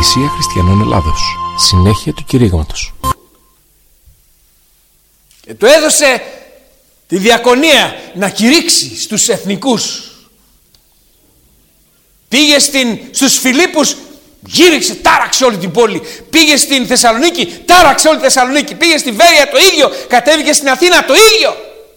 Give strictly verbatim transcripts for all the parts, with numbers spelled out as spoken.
Εκκλησία Χριστιανών Ελλάδος. Συνέχεια του κηρύγματος. Και του έδωσε τη διακονία να κηρύξει στους εθνικούς. Πήγε στην, στους Φιλίππους, γύριξε, τάραξε όλη την πόλη. Πήγε στην Θεσσαλονίκη, τάραξε όλη τη Θεσσαλονίκη. Πήγε στη Βέρεια, το ίδιο. Κατέβηκε στην Αθήνα, το ίδιο.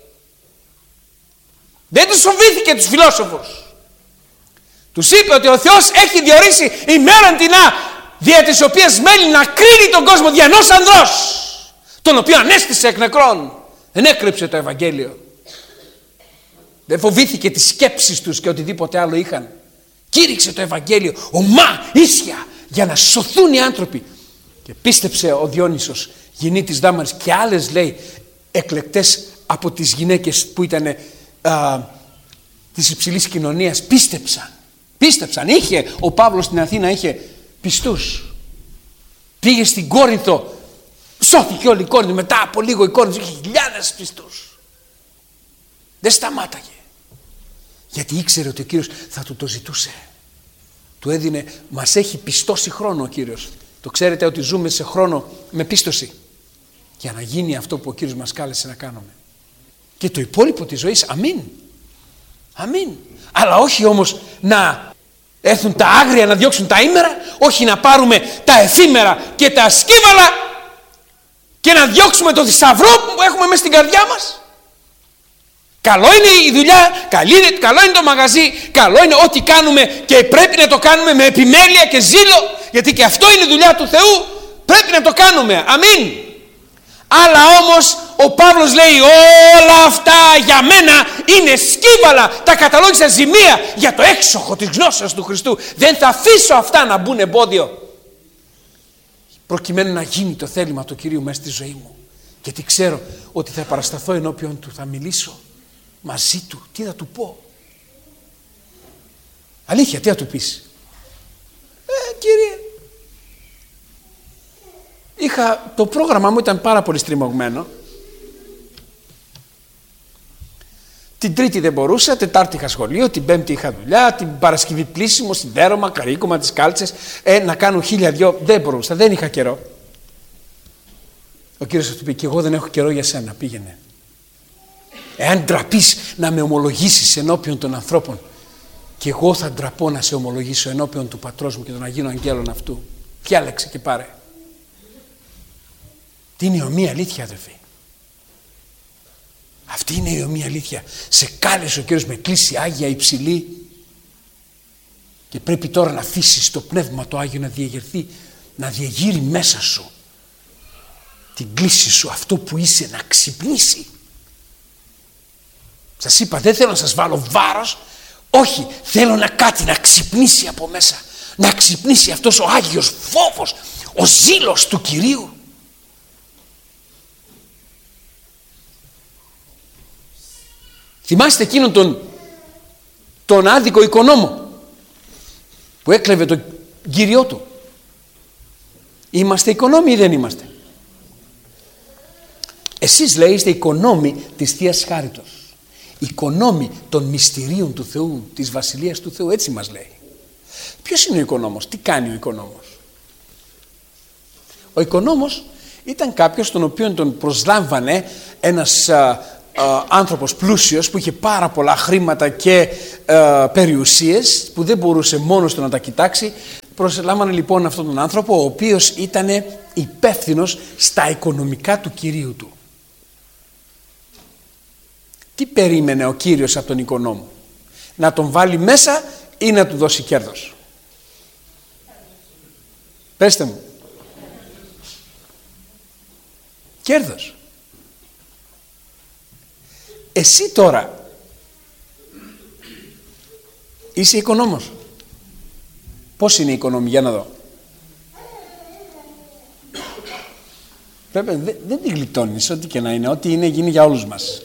Δεν τους φοβήθηκε τους φιλόσοφους. Τους είπε ότι ο Θεός έχει διορίσει ημέραν τινά, δια της οποίας μέλει να κρίνει τον κόσμο δια ενός ανδρός, τον οποίο ανέστησε εκ νεκρών. Δεν έκρυψε το Ευαγγέλιο. Δεν φοβήθηκε τις σκέψεις τους και οτιδήποτε άλλο είχαν. Κήρυξε το Ευαγγέλιο ομά, ίσια, για να σωθούν οι άνθρωποι. Και πίστεψε ο Διόνυσος, γεννήτης Δάμαρης, και άλλες, λέει, εκλεκτές από τις γυναίκες που ήταν α, της υψηλής κοινωνίας, πίστεψαν. Πίστεψαν. Είχε ο Παύλος στην Αθήνα, είχε πιστούς. Πήγε στην Κόρινθο, σώθηκε όλη η Κόρινθο. Μετά από λίγο η Κόρινθο είχε χιλιάδες πιστούς. Δεν σταμάταγε. Γιατί ήξερε ότι ο Κύριος θα του το ζητούσε. Του έδινε, μας έχει πιστώσει χρόνο ο Κύριος. Το ξέρετε ότι ζούμε σε χρόνο με πίστοση. Για να γίνει αυτό που ο Κύριος μας κάλεσε να κάνουμε. Και το υπόλοιπο της ζωής, αμήν. Αμήν. Αλλά όχι όμως να έρθουν τα άγρια να διώξουν τα ήμερα, όχι να πάρουμε τα εφήμερα και τα σκύβαλα και να διώξουμε το θησαυρό που έχουμε μέσα στην καρδιά μας. Καλό είναι η δουλειά, καλό είναι το μαγαζί, καλό είναι ό,τι κάνουμε και πρέπει να το κάνουμε με επιμέλεια και ζήλο, γιατί και αυτό είναι η δουλειά του Θεού, πρέπει να το κάνουμε, αμήν. Αλλά όμως ο Παύλος λέει όλα αυτά για μένα είναι σκύβαλα, τα καταλόγισα ζημία για το έξοχο της γνώσεως του Χριστού. Δεν θα αφήσω αυτά να μπουν εμπόδιο, προκειμένου να γίνει το θέλημα του Κυρίου μέσα στη ζωή μου. Γιατί ξέρω ότι θα παρασταθώ ενώπιον του, θα μιλήσω μαζί του. Τι θα του πω? Αλήθεια, τι θα του πεις? Ε, Κύριε, είχα, το πρόγραμμα μου ήταν πάρα πολύ στριμωγμένο. Την Τρίτη δεν μπορούσα, Τετάρτη είχα σχολείο, την Πέμπτη είχα δουλειά, την Παρασκευή πλήσιμο, σιδέρωμα, καρύκωμα, τις κάλτσες, ε, να κάνω χίλια δυο, δεν μπορούσα, δεν είχα καιρό. Ο Κύριος του είπε, και εγώ δεν έχω καιρό για σένα, πήγαινε. Εάν ντραπείς να με ομολογήσεις ενώπιον των ανθρώπων, και εγώ θα ντραπώ να σε ομολογήσω ενώπιον του Πατρός μου και των Αγίων Αγγέλων αυτού. Διάλεξε και πάρε. Τι είναι η ομοία αλήθεια, αδερφοί? Αυτή είναι η ομοία αλήθεια. Σε κάλεσε ο Κύριος με κλίση άγια υψηλή και πρέπει τώρα να αφήσεις το Πνεύμα το Άγιο να διεγερθεί, να διεγείρει μέσα σου την κλίση σου, αυτό που είσαι, να ξυπνήσει. Σας είπα, δεν θέλω να σας βάλω βάρος, όχι, θέλω να κάτι να ξυπνήσει από μέσα, να ξυπνήσει αυτός ο Άγιος φόβος, ο ζήλος του Κυρίου. Θυμάστε εκείνον τον, τον άδικο οικονόμο που έκλεβε τον κύριό του? Είμαστε οικονόμοι ή δεν είμαστε? Εσείς, λέει, είστε οικονόμοι της Θείας Χάριτος, οικονόμοι των μυστηρίων του Θεού, της Βασιλείας του Θεού, έτσι μας λέει. Ποιος είναι ο οικονόμος? Τι κάνει ο οικονόμος? Ο οικονόμος ήταν κάποιος τον οποίο τον προσλάμβανε ένας α, α, άνθρωπος πλούσιος που είχε πάρα πολλά χρήματα και α, περιουσίες, που δεν μπορούσε μόνος του να τα κοιτάξει. Προσλάμβανε λοιπόν αυτόν τον άνθρωπο, ο οποίος ήταν υπεύθυνος στα οικονομικά του κυρίου του. Τι περίμενε ο Κύριος από τον οικονόμο? Να τον βάλει μέσα ή να του δώσει κέρδος? Πέστε μου. Κέρδος. Εσύ τώρα είσαι οικονόμος. Πώς είναι η οικονομία? Για να δω. Πρέπει, δεν, δεν την γλιτώνεις, ό,τι και να είναι, ό,τι είναι γίνει για όλους μας.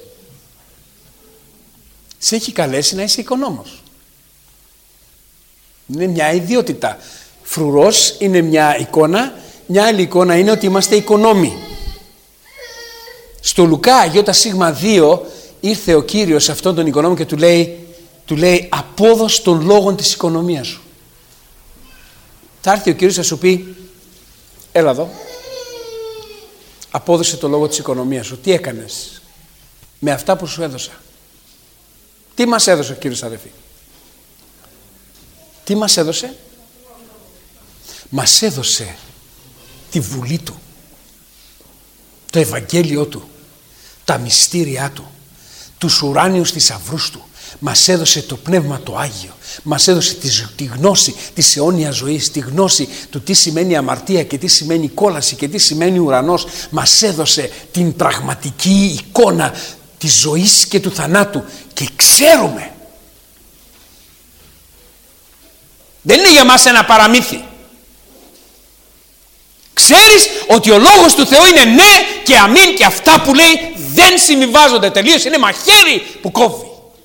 Σε έχει καλέσει να είσαι οικονόμος. Είναι μια ιδιότητα. Φρουρός είναι μια εικόνα, μια άλλη εικόνα είναι ότι είμαστε οικονόμοι. Στο Λουκά Ι δύο ήρθε ο Κύριος σε αυτόν τον οικονόμο και του λέει, του λέει απόδος των λόγων της οικονομίας σου. Θα έρθει ο Κύριος να σου πει, έλα εδώ, απόδοσε το λόγο της οικονομίας σου. Τι έκανες με αυτά που σου έδωσα? Τι μας έδωσε ο Κύριος, αδελφοί? Τι μας έδωσε? Μας έδωσε τη βουλή Του, το Ευαγγέλιο Του, τα μυστήριά Του, τους ουράνιους θησαυρούς Του. Μας έδωσε το Πνεύμα το Άγιο. Μας έδωσε τη, τη γνώση της αιώνιας ζωής, τη γνώση του τι σημαίνει αμαρτία και τι σημαίνει κόλαση και τι σημαίνει ουρανός. Μας έδωσε την πραγματική εικόνα της ζωής και του θανάτου και ξέρουμε. Δεν είναι για μας ένα παραμύθι. Ξέρεις ότι ο λόγος του Θεού είναι ναι και αμήν και αυτά που λέει δεν συμβιβάζονται τελείως. Είναι μαχαίρι που κόβει.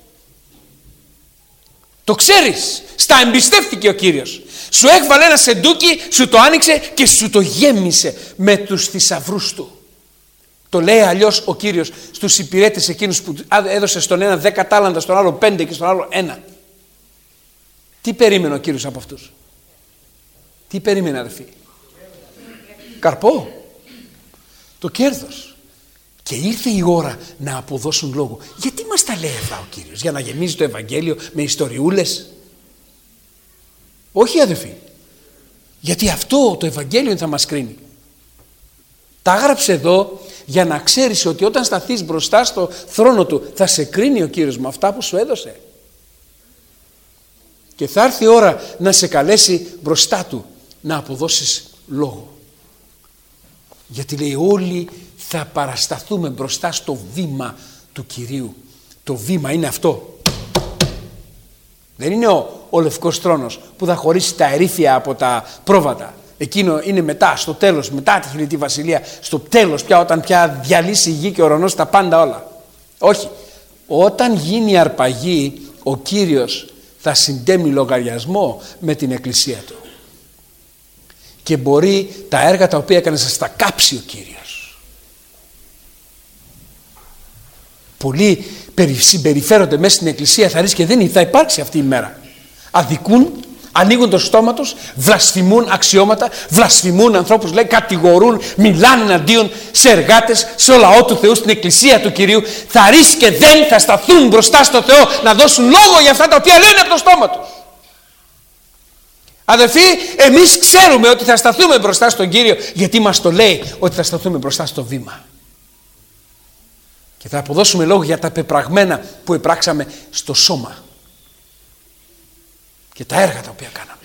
Το ξέρεις. Στα εμπιστεύτηκε ο Κύριος. Σου έβαλε ένα σεντούκι, σου το άνοιξε και σου το γέμισε με τους θησαυρούς Του. Το λέει αλλιώς ο Κύριος στους υπηρέτες εκείνους που έδωσε στον ένα δέκα τάλαντα, στον άλλο πέντε και στον άλλο ένα. Τι περίμενε ο Κύριος από αυτούς? Τι περίμενε, αδελφοί? Καρπό. Το κέρδος. Και ήρθε η ώρα να αποδώσουν λόγο. Γιατί μας τα λέει αυτά ο Κύριος? Για να γεμίζει το Ευαγγέλιο με ιστοριούλες? Όχι, αδελφοί. Γιατί αυτό το Ευαγγέλιο θα μας κρίνει. Τα έγραψε εδώ για να ξέρεις ότι όταν σταθείς μπροστά στο θρόνο Του θα σε κρίνει ο Κύριος με αυτά που σου έδωσε. Και θα έρθει η ώρα να σε καλέσει μπροστά Του να αποδώσεις λόγο. Γιατί λέει όλοι θα παρασταθούμε μπροστά στο βήμα του Κυρίου. Το βήμα είναι αυτό. Δεν είναι ο, ο λευκός θρόνος που θα χωρίσει τα ερήφια από τα πρόβατα. Εκείνο είναι μετά, στο τέλος, μετά τη Χιλιτή Βασιλεία, στο τέλος πια, όταν πια διαλύσει η γη και ο ουρανός τα πάντα όλα. Όχι. Όταν γίνει η αρπαγή, ο Κύριος θα συντέμει λογαριασμό με την Εκκλησία Του. Και μπορεί τα έργα τα οποία έκανε να στα κάψει ο Κύριος. Πολλοί συμπεριφέρονται μέσα στην Εκκλησία, θα ρίξει και δεν θα υπάρξει αυτή η μέρα. Αδικούν, ανοίγουν το στόμα τους, βλασφημούν αξιώματα, βλασφημούν ανθρώπους, λέει, κατηγορούν, μιλάνε εναντίον σε εργάτες, σε λαό του Θεού, στην Εκκλησία του Κυρίου. Θα ρίξει και δεν θα σταθούν μπροστά στο Θεό να δώσουν λόγο για αυτά τα οποία λένε από το στόμα τους. Αδελφοί, εμείς ξέρουμε ότι θα σταθούμε μπροστά στον Κύριο, γιατί μας το λέει ότι θα σταθούμε μπροστά στο βήμα. Και θα αποδώσουμε λόγο για τα πεπραγμένα που επράξαμε στο σώμα και τα έργα τα οποία κάναμε.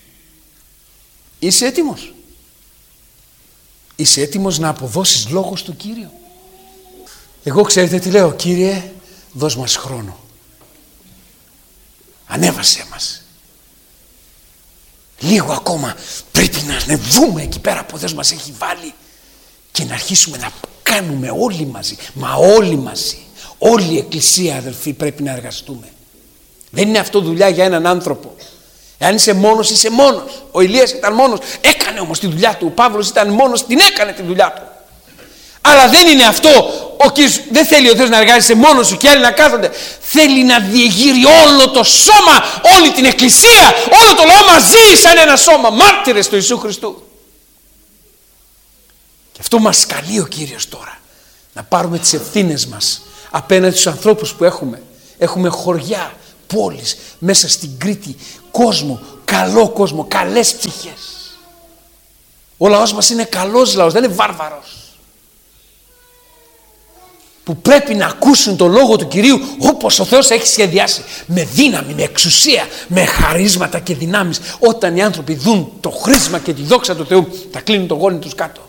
Είσαι έτοιμος? Είσαι έτοιμος να αποδώσεις λόγο στον Κύριο? Εγώ ξέρετε τι λέω? Κύριε, δώσ' μας χρόνο. Ανέβασέ μας. Λίγο ακόμα πρέπει να ανεβούμε εκεί πέρα που ο Θεός μας έχει βάλει και να αρχίσουμε να κάνουμε όλοι μαζί. Μα όλοι μαζί. Όλη η Εκκλησία, αδελφοί, πρέπει να εργαστούμε. Δεν είναι αυτό δουλειά για έναν άνθρωπο. Εάν είσαι μόνος, είσαι μόνος. Ο Ηλίας ήταν μόνος, έκανε όμως τη δουλειά του. Ο Παύλος ήταν μόνος, την έκανε τη δουλειά του. Αλλά δεν είναι αυτό. Ο Κύριος δεν θέλει ο Θεός να εργάζεσαι μόνος σου και άλλοι να κάθονται. Θέλει να διεγείρει όλο το σώμα, όλη την Εκκλησία, όλο το λαό μαζί σαν ένα σώμα, μάρτυρες του Ιησού Χριστού. Και αυτό μας καλεί ο Κύριος τώρα. Να πάρουμε τις ευθύνες μας απέναντι στους ανθρώπους που έχουμε. Έχουμε χωριά, πόλεις, μέσα στην Κρήτη, κόσμο, καλό κόσμο, καλές ψυχές. Ο λαός μας είναι καλός λαός, δεν είναι βάρβαρος. Που πρέπει να ακούσουν το λόγο του Κυρίου όπως ο Θεός έχει σχεδιάσει. Με δύναμη, με εξουσία, με χαρίσματα και δυνάμεις. Όταν οι άνθρωποι δουν το χρήσμα και τη δόξα του Θεού, θα κλείνουν το γόνι τους κάτω.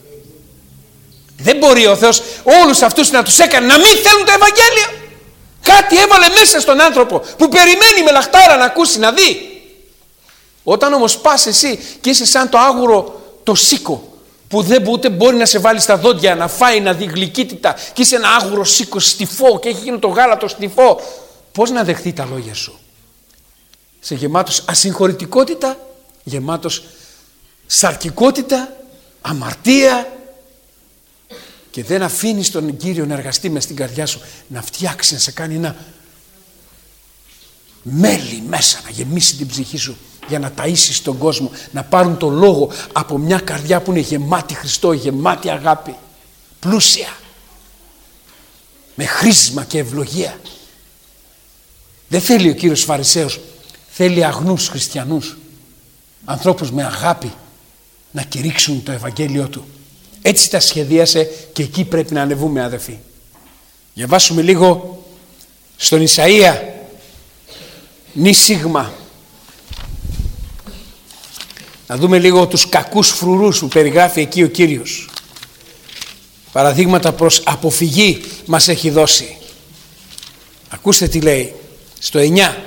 Δεν μπορεί ο Θεός όλους αυτούς να τους έκανε να μην θέλουν το Ευαγγέλιο. Κάτι έβαλε μέσα στον άνθρωπο που περιμένει με λαχτάρα να ακούσει, να δει. Όταν όμως πας εσύ και είσαι σαν το άγουρο το σίκο, που δεν ούτε μπορεί να σε βάλει στα δόντια, να φάει, να δει γλυκύτητα, και είσαι ένα άγουρο σίκο στιφό και έχει γίνει το γάλα το στιφό, πώς να δεχθεί τα λόγια σου? Σε γεμάτος ασυγχωρητικότητα, γεμάτος σαρκικότητα, αμαρτία, και δεν αφήνεις τον Κύριο να εργαστεί μες στην καρδιά σου, να φτιάξει, να σε κάνει ένα μέλι μέσα, να γεμίσει την ψυχή σου για να ταΐσεις τον κόσμο, να πάρουν το λόγο από μια καρδιά που είναι γεμάτη Χριστό, γεμάτη αγάπη, πλούσια, με χρήσμα και ευλογία. Δεν θέλει ο Κύριος Φαρισαίος, θέλει αγνούς χριστιανούς, ανθρώπους με αγάπη να κηρύξουν το Ευαγγέλιο του. Έτσι τα σχεδίασε και εκεί πρέπει να ανεβούμε, αδελφοί. Διαβάσουμε λίγο στον Ισαΐα νη σίγμα. Να δούμε λίγο τους κακούς φρουρούς που περιγράφει εκεί ο Κύριος. Παραδείγματα προς αποφυγή μας έχει δώσει. Ακούστε τι λέει στο εννιά.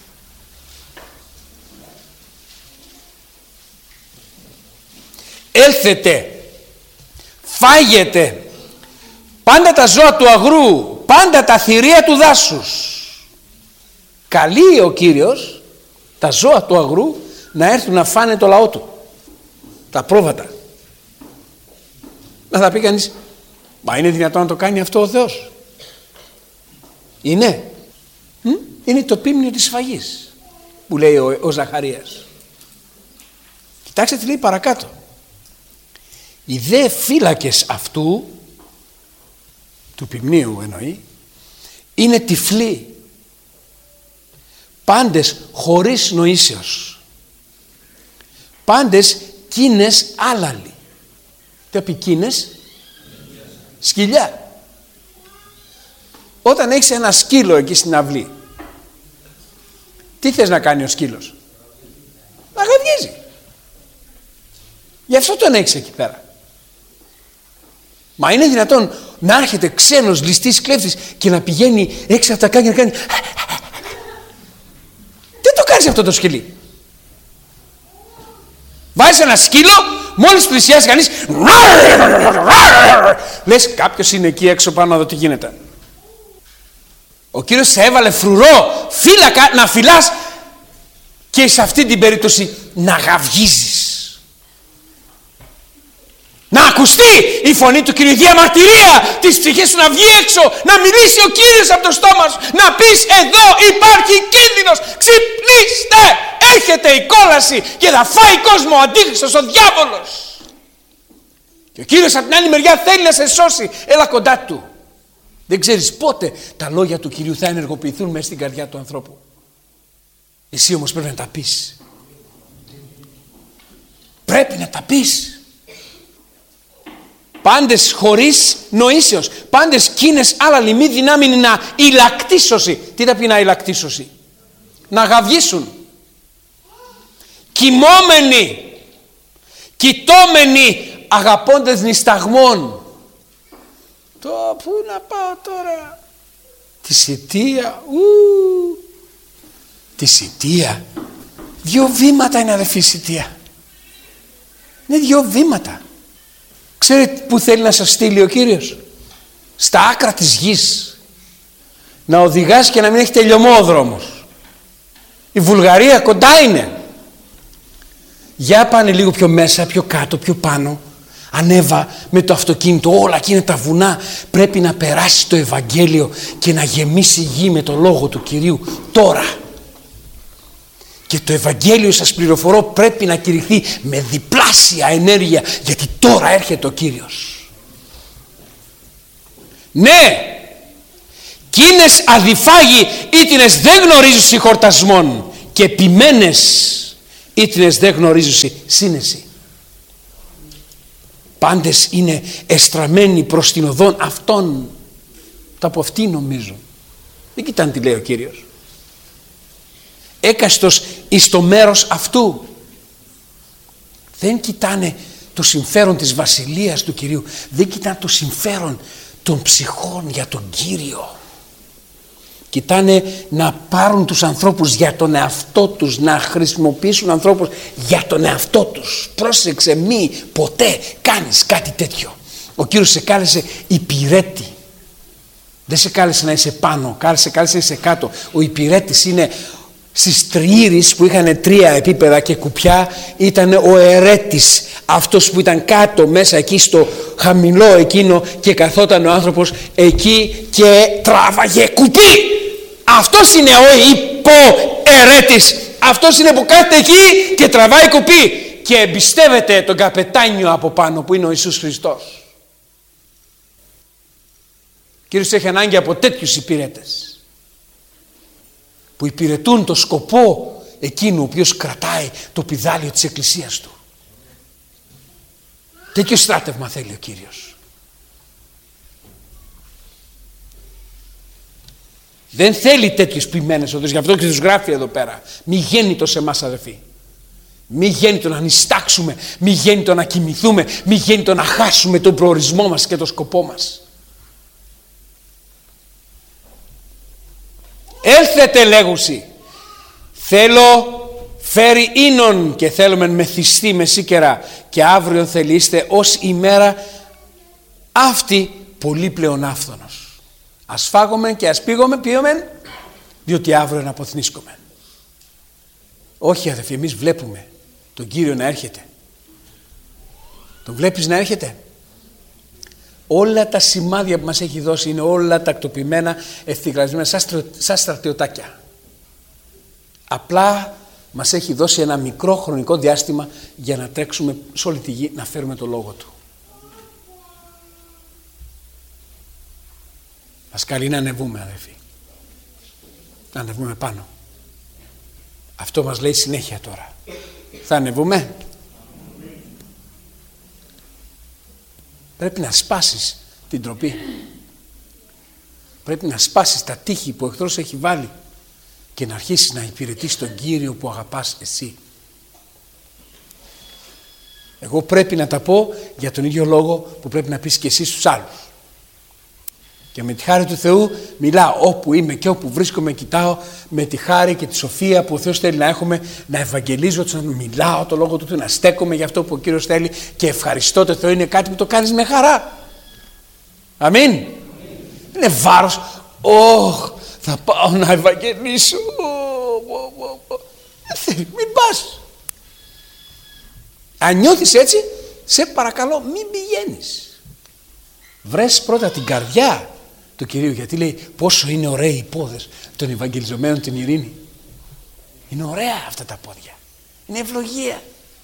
Έλθετε, φάγετε πάντα τα ζώα του αγρού, πάντα τα θηρία του δάσους. Καλεί ο Κύριος τα ζώα του αγρού να έρθουν να φάνε το λαό του, τα πρόβατα. Να θα πει κανείς, μα είναι δυνατόν να το κάνει αυτό ο Θεός? Είναι. Μ? Είναι το πίμνιο της σφαγής που λέει ο, ο Ζαχαρίας. Κοιτάξτε τι λέει παρακάτω. Οι δε φύλακες αυτού, του ποιμνίου εννοεί, είναι τυφλοί, πάντες χωρίς νοήσεως, πάντες κίνες άλαλοι. Τι πει κίνες? Σκυλιά. Όταν έχεις ένα σκύλο εκεί στην αυλή, τι θες να κάνει ο σκύλος? Να γαβγίζει. Γι' αυτό τον έχεις εκεί πέρα. Μα είναι δυνατόν να έρχεται ξένος ληστής κλέφτης και να πηγαίνει έξω από τα κάκια και να κάνει? Δεν το κάνεις αυτό το σκυλί. Βάζεις ένα σκύλο, μόλις πλησιάζει κανείς, λες κάποιος είναι εκεί έξω πάνω να δω τι γίνεται. Ο Κύριος σε έβαλε φρουρό, φύλακα, να φυλάς και σε αυτή την περίπτωση να γαυγίζεις. Να ακουστεί η φωνή του Κυρίου, διαμαρτυρία της ψυχής σου να βγει έξω, να μιλήσει ο Κύριος από το στόμα σου, να πεις εδώ υπάρχει κίνδυνος, ξυπνήστε, έρχεται η κόλαση και θα φάει κόσμο ο αντίχριστος, ο διάβολος. Και ο Κύριος από την άλλη μεριά θέλει να σε σώσει, έλα κοντά του. Δεν ξέρεις πότε τα λόγια του Κυρίου θα ενεργοποιηθούν μέσα στην καρδιά του ανθρώπου. Εσύ όμως πρέπει να τα πεις. Πρέπει να τα πεις. Πάντες χωρίς νοήσεως, πάντες κίνες άλλα μη δυνάμει να ηλακτήσωση. Τι θα πει να ηλακτήσωση? Να γαυγίσουν. Κοιμόμενοι, κοιτώμενοι, αγαπώντες νησταγμών. Το πού να πάω τώρα? Τη σιτία. Ου, τη σιτία. Δύο βήματα είναι, αδελφοί, σιτία. Είναι δύο βήματα. Ξέρετε που θέλει να σας στείλει ο Κύριος? Στα άκρα της γης. Να οδηγάς και να μην έχει τελειωμό ο δρόμος. Η Βουλγαρία κοντά είναι. Για πάνε λίγο πιο μέσα, πιο κάτω, πιο πάνω. Ανέβα με το αυτοκίνητο, όλα εκεί είναι τα βουνά. Πρέπει να περάσει το Ευαγγέλιο και να γεμίσει η γη με το λόγο του Κυρίου τώρα. Και το Ευαγγέλιο, σας πληροφορώ, πρέπει να κηρυχθεί με διπλάσια ενέργεια, γιατί τώρα έρχεται ο Κύριος. Ναι, κίνες αδιφάγοι ήτινες δεν γνωρίζουσι χορτασμών και επιμένες ήτινες δεν γνωρίζουσι σύνεση. Πάντες είναι εστραμμένοι προς την οδόν αυτών. Τα από αυτοί νομίζουν. Δεν κοιτάνε τι λέει ο Κύριος. Έκαστος εις το μέρος αυτού. Δεν κοιτάνε το συμφέρον της βασιλείας του Κυρίου. Δεν κοιτάνε το συμφέρον των ψυχών για τον Κύριο. Κοιτάνε να πάρουν τους ανθρώπους για τον εαυτό τους, να χρησιμοποιήσουν ανθρώπους για τον εαυτό τους. Πρόσεξε, μη ποτέ κάνεις κάτι τέτοιο. Ο Κύριος σε κάλεσε υπηρέτη. Δεν σε κάλεσε να είσαι πάνω, σε κάλεσε να είσαι κάτω. Ο υπηρέτης είναι... Στις τριήρεις που είχαν τρία επίπεδα και κουπιά ήταν ο ερέτης, αυτός που ήταν κάτω μέσα εκεί στο χαμηλό εκείνο και καθόταν ο άνθρωπος εκεί και τράβαγε κουπί. Αυτός είναι ο υποερέτης. Αυτός είναι που κάθεται εκεί και τραβάει κουπί και εμπιστεύεται τον καπετάνιο από πάνω που είναι ο Ιησούς Χριστός. Ο Κύριος έχει ανάγκη από τέτοιους υπηρέτες που υπηρετούν το σκοπό εκείνου ο οποίος κρατάει το πηδάλιο της Εκκλησίας του. Τέτοιο στράτευμα θέλει ο Κύριος. Δεν θέλει τέτοιους ποιμένες οδούς. Γι' αυτό και τους γράφει εδώ πέρα. Μη γέννητο σε εμάς αδελφοί. Μη γέννητο να νηστάξουμε. Μη γέννητο να κοιμηθούμε. Μη γέννητο να χάσουμε τον προορισμό μας και τον σκοπό μας. Έλθετε λέγουσι. Θέλω φέρει ίνον και θέλουμε μεθυστή με σίκερα και αύριο θελείστε ως ημέρα αυτή πολύ πλέον άφθονος. Ας φάγουμε και ας πήγουμε, πήγουμε, διότι αύριο να αποθνίσκουμε. Όχι αδελφοί, εμείς βλέπουμε τον Κύριο να έρχεται. Τον βλέπεις να έρχεται? Όλα τα σημάδια που μας έχει δώσει είναι όλα τακτοποιημένα, ευθυγραμμισμένα σαν, στρα, σαν στρατιωτάκια. Απλά μας έχει δώσει ένα μικρό χρονικό διάστημα για να τρέξουμε σε όλη τη γη να φέρουμε το λόγο του. Μας καλεί να ανεβούμε αδελφοί. Να ανεβούμε πάνω. Αυτό μας λέει συνέχεια τώρα. Θα ανεβούμε. Πρέπει να σπάσεις την τροπή. Πρέπει να σπάσεις τα τείχη που ο εχθρός έχει βάλει και να αρχίσεις να υπηρετείς τον Κύριο που αγαπάς εσύ. Εγώ πρέπει να τα πω για τον ίδιο λόγο που πρέπει να πεις και εσύ στους άλλους. Και με τη χάρη του Θεού μιλάω όπου είμαι και όπου βρίσκομαι, κοιτάω με τη χάρη και τη σοφία που ο Θεός θέλει να έχουμε, να ευαγγελίζω, να μιλάω το λόγο του Θεού, να στέκομαι για αυτό που ο Κύριος θέλει και ευχαριστώ το Θεό. Είναι κάτι που το κάνεις με χαρά. Αμήν. Αμήν. Είναι βάρος. Ωχ, θα πάω να ευαγγελίσω. Μην πας. Αν νιώθεις έτσι, σε παρακαλώ μην πηγαίνεις. Βρες πρώτα την καρδιά του Κυρίου, γιατί λέει πόσο είναι ωραίοι οι πόδες των ευαγγελιζομένων την ειρήνη. Είναι ωραία αυτά τα πόδια. Είναι ευλογία.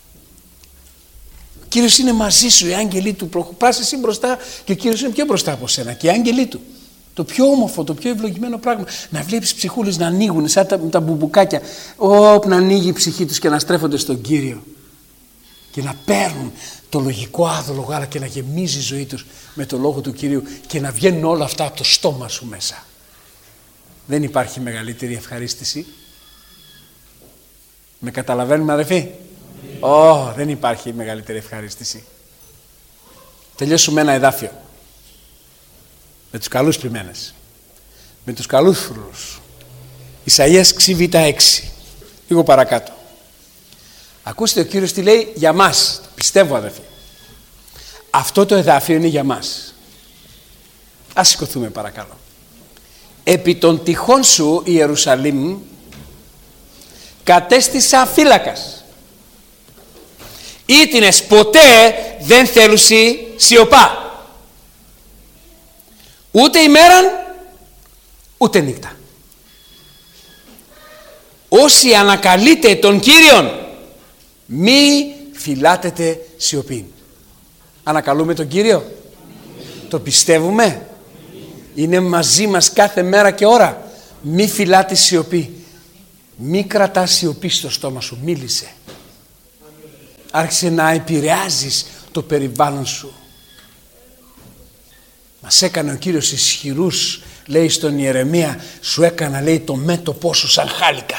Ο Κύριος είναι μαζί σου, οι άγγελοι του. Πας εσύ μπροστά και ο Κύριος είναι πιο μπροστά από σένα και οι άγγελοι του. Το πιο όμορφο, το πιο ευλογημένο πράγμα. Να βλέπεις ψυχούλες να ανοίγουν σαν τα, τα μπουμπουκάκια. Όπ, να ανοίγει η ψυχή τους και να στρέφονται στον Κύριο. Και να παίρνουν το λογικό άδολο γάλα και να γεμίζει η ζωή τους με το λόγο του Κυρίου και να βγαίνουν όλα αυτά από το στόμα σου μέσα. Δεν υπάρχει μεγαλύτερη ευχαρίστηση. Με καταλαβαίνουμε αδελφοί? Ω, oh, δεν υπάρχει μεγαλύτερη ευχαρίστηση. Τελειώσουμε ένα εδάφιο. Με τους καλούς ποιμένες. Με τους καλούς φρουρούς. Ισαΐας ξύβητα έξι. Λίγο παρακάτω. Ακούστε ο Κύριος τι λέει για μας. Πιστεύω αδελφοί. Αυτό το εδάφιο είναι για μας. Ας σηκωθούμε παρακαλώ. Επί των τυχών σου Ιερουσαλήμ κατέστησα φύλακας. Ήτινες ποτέ δεν θέλουσι σιωπά. Ούτε ημέραν ούτε νύχτα. Όσοι ανακαλείτε τον Κύριον μη φυλάτετε σιωπή. Ανακαλούμε τον Κύριο. Το πιστεύουμε. Είναι μαζί μας κάθε μέρα και ώρα. Μη φυλάτε σιωπή. Μη κρατάς σιωπή στο στόμα σου. Μίλησε. Άρχισε να επηρεάζεις το περιβάλλον σου. Μας έκανε ο Κύριος ισχυρούς, λέει στον Ιερεμία, σου έκανα, λέει, το μέτωπό σου σαν χάλικα.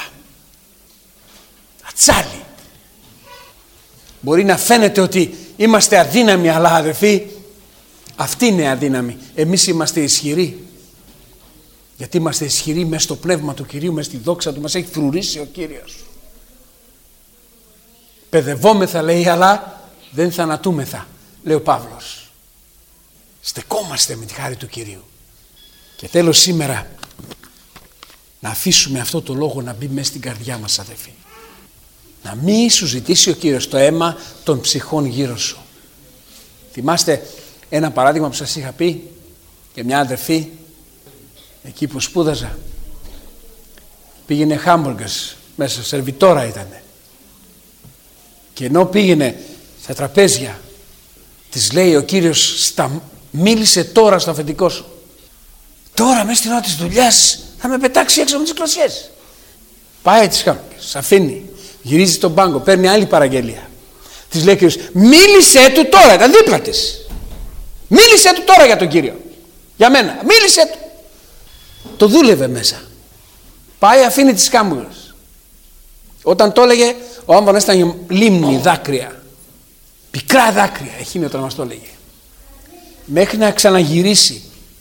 Ατσάλι. Μπορεί να φαίνεται ότι είμαστε αδύναμοι, αλλά αδελφοί, αυτοί είναι αδύναμοι. Εμείς είμαστε ισχυροί. Γιατί είμαστε ισχυροί μέσα στο πνεύμα του Κυρίου, μέσα στη δόξα του, μας έχει φρουρήσει ο Κύριος. Παιδευόμεθα, λέει, αλλά δεν θανατούμεθα, λέει ο Παύλος. Στεκόμαστε με τη χάρη του Κυρίου. Και θέλω σήμερα να αφήσουμε αυτό το λόγο να μπει μέσα στην καρδιά μας, αδελφοί. Να μην σου ζητήσει ο Κύριος το αίμα των ψυχών γύρω σου. Θυμάστε ένα παράδειγμα που σας είχα πει και μια αδελφή εκεί που σπούδαζα πήγαινε χάμπουργκες μέσα, σερβιτόρα ήτανε. Και ενώ πήγαινε στα τραπέζια, της λέει ο Κύριος, στα, μίλησε τώρα στο αφεντικό σου. Τώρα μέσα στην ώρα της δουλειάς θα με πετάξει έξω με τις κλωσιές. Πάει τις χάμηκες, αφήνει, γυρίζει στον πάγκο, παίρνει άλλη παραγγελία. Της λέει ο Κύριος, μίλησε του τώρα, ήταν δίπλα της. Μίλησε του τώρα για τον Κύριο. Για μένα, μίλησε του. Το δούλευε μέσα. Πάει, αφήνει τις κάμπουλες. Όταν το έλεγε, ο άμπανας ήταν λίμνη, δάκρυα. Πικρά δάκρυα, εκείνη όταν μας το έλεγε. Μέχρι να ξαναγυρίσει,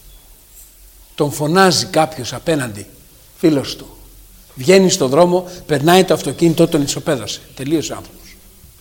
τον φωνάζει κάποιος απέναντι, φίλος του. Βγαίνει στον δρόμο, περνάει το αυτοκίνητο, τον ισοπαίδωσε. Τελείωσε ο άνθρωπος.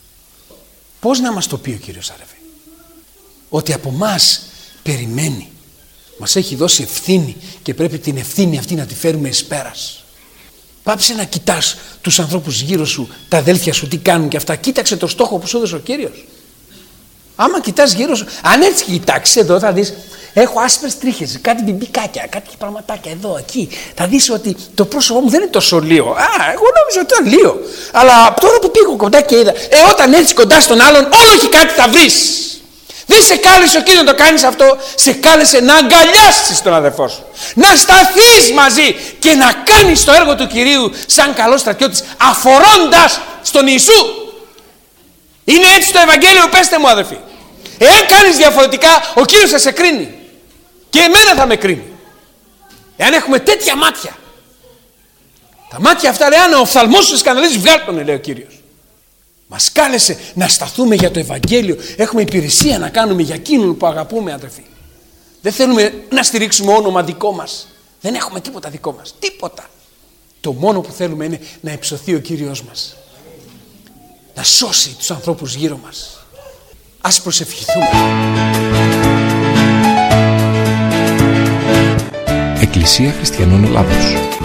Πώς να μας το πει ο Κύριος, άρευε? Ότι από μας περιμένει. Μας έχει δώσει ευθύνη και πρέπει την ευθύνη αυτή να τη φέρουμε εις πέρας. Πάψε να κοιτάς τους ανθρώπους γύρω σου, τα αδέλφια σου τι κάνουν και αυτά. Κοίταξε το στόχο που σου έδωσε ο Κύριος. Άμα κοιτάς γύρω σου, αν έτσι κοιτάξεις εδώ θα δεις, έχω άσπρες τρίχες, κάτι μπιμπικάκια, κάτι πραγματάκια εδώ, εκεί. Θα δεις ότι το πρόσωπό μου δεν είναι τόσο λίο. Α, εγώ νόμιζα ότι ήταν λίο. Αλλά τώρα που πήγω κοντά και είδα, ε, όταν έρθεις κοντά στον άλλον, όλο έχει κάτι θα βρεις. Δεν σε κάλεσε ο Κύριος να το κάνεις αυτό, σε κάλεσε να αγκαλιάσεις τον αδερφό σου. Να σταθείς μαζί και να κάνεις το έργο του Κυρίου σαν καλός στρατιώτης, αφορώντας στον Ιησού. Είναι έτσι το Ευαγγέλιο, πέστε μου αδερφοί. Εάν κάνεις διαφορετικά, ο Κύριος θα σε κρίνει. Και εμένα θα με κρίνει. Εάν έχουμε τέτοια μάτια. Τα μάτια αυτά λέει, αν ο οφθαλμός σου σκανδαλίζει, βγάλ' τον, λέει ο Κύριος. Μας κάλεσε να σταθούμε για το Ευαγγέλιο. Έχουμε υπηρεσία να κάνουμε για εκείνον που αγαπούμε, αδερφοί. Δεν θέλουμε να στηρίξουμε όνομα δικό μας. Δεν έχουμε τίποτα δικό μας. Τίποτα. Το μόνο που θέλουμε είναι να υψωθεί ο Κύριος μας. Να σώσει τους ανθρώπους γύρω μας. Ας προσευχηθούμε. Εκκλησία Χριστιανών Ελλάδος.